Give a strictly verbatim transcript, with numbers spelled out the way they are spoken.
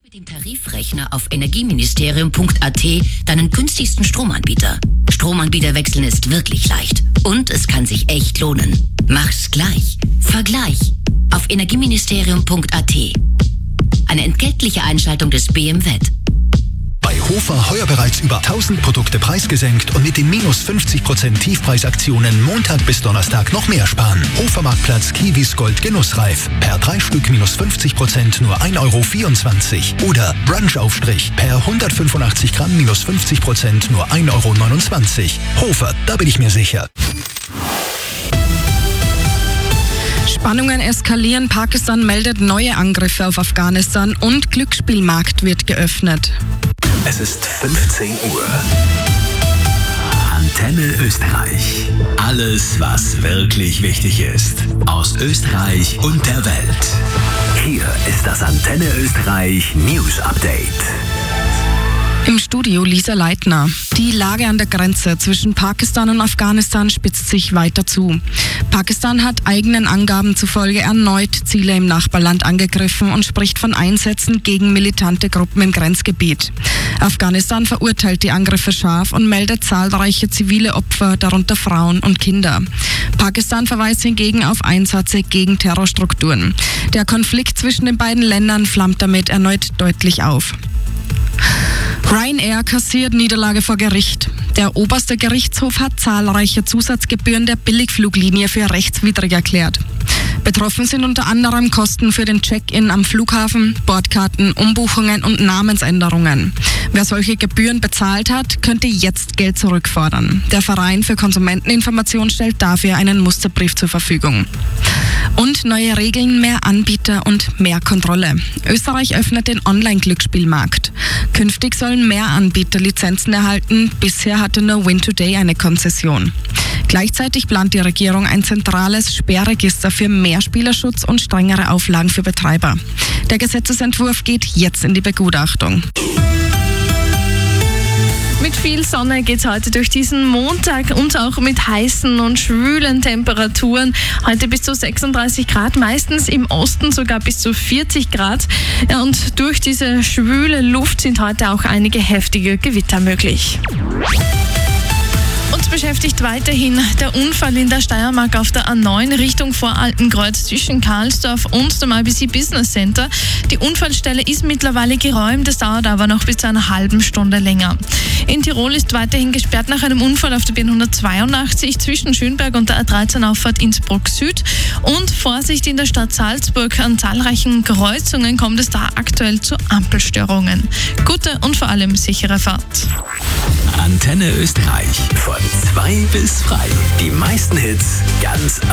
Mit dem Tarifrechner auf energieministerium punkt a t deinen günstigsten Stromanbieter. Stromanbieter wechseln ist wirklich leicht und es kann sich echt lohnen. Mach's gleich. Vergleich auf energieministerium punkt a t. Eine entgeltliche Einschaltung des B M W. Bei Hofer heuer bereits über tausend Produkte preisgesenkt und mit den minus fünfzig Prozent Tiefpreisaktionen Montag bis Donnerstag noch mehr sparen. Hofermarktplatz Kiwis Gold Genussreif. Per drei Stück minus fünfzig Prozent nur ein Euro vierundzwanzig. Oder Brunchaufstrich. Per hundertfünfundachtzig Gramm minus fünfzig Prozent nur ein Euro neunundzwanzig. Hofer, da bin ich mir sicher. Spannungen eskalieren, Pakistan meldet neue Angriffe auf Afghanistan und Glücksspielmarkt wird geöffnet. Es ist fünfzehn Uhr. Antenne Österreich. Alles, was wirklich wichtig ist. Aus Österreich und der Welt. Hier ist das Antenne Österreich News Update. Im Studio Lisa Leitner. Die Lage an der Grenze zwischen Pakistan und Afghanistan spitzt sich weiter zu. Pakistan hat eigenen Angaben zufolge erneut Ziele im Nachbarland angegriffen und spricht von Einsätzen gegen militante Gruppen im Grenzgebiet. Afghanistan verurteilt die Angriffe scharf und meldet zahlreiche zivile Opfer, darunter Frauen und Kinder. Pakistan verweist hingegen auf Einsätze gegen Terrorstrukturen. Der Konflikt zwischen den beiden Ländern flammt damit erneut deutlich auf. Ryanair kassiert Niederlage vor Gericht. Der oberste Gerichtshof hat zahlreiche Zusatzgebühren der Billigfluglinie für rechtswidrig erklärt. Betroffen sind unter anderem Kosten für den Check-in am Flughafen, Bordkarten, Umbuchungen und Namensänderungen. Wer solche Gebühren bezahlt hat, könnte jetzt Geld zurückfordern. Der Verein für Konsumenteninformation stellt dafür einen Musterbrief zur Verfügung. Und neue Regeln, mehr Anbieter und mehr Kontrolle. Österreich öffnet den Online-Glücksspielmarkt. Künftig sollen mehr Anbieter Lizenzen erhalten. Bisher hatte nur Win Today eine Konzession. Gleichzeitig plant die Regierung ein zentrales Sperrregister für mehr Spielerschutz und strengere Auflagen für Betreiber. Der Gesetzesentwurf geht jetzt in die Begutachtung. Mit viel Sonne geht's heute durch diesen Montag und auch mit heißen und schwülen Temperaturen. Heute bis zu sechsunddreißig Grad, meistens im Osten sogar bis zu vierzig Grad. Ja, und durch diese schwüle Luft sind heute auch einige heftige Gewitter möglich. Uns beschäftigt weiterhin der Unfall in der Steiermark auf der A neun Richtung Voraltenkreuz zwischen Karlsdorf und dem I B C Business Center. Die Unfallstelle ist mittlerweile geräumt, es dauert aber noch bis zu einer halben Stunde länger. In Tirol ist weiterhin gesperrt nach einem Unfall auf der B hundertzweiundachtzig zwischen Schönberg und der A dreizehn Auffahrt Innsbruck Süd. Und Vorsicht in der Stadt Salzburg, an zahlreichen Kreuzungen kommt es da aktuell zu Ampelstörungen. Gute und vor allem sichere Fahrt. Antenne Österreich von zwei bis frei. Die meisten Hits ganz